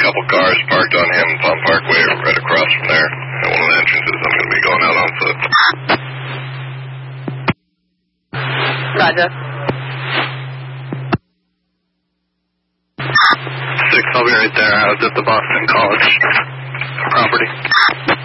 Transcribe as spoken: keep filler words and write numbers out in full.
couple cars parked on Hamilton Parkway right across from there. At one of the entrances, I'm going to be going out on foot. Roger. Six, I'll be right there. I was at the Boston College property.